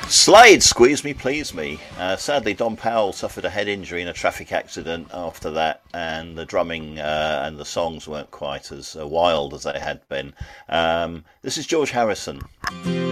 Slade, Squeeze Me, Please Me. Sadly, Don Powell suffered a head injury in a traffic accident after that, and the drumming and the songs weren't quite as wild as they had been. This is George Harrison.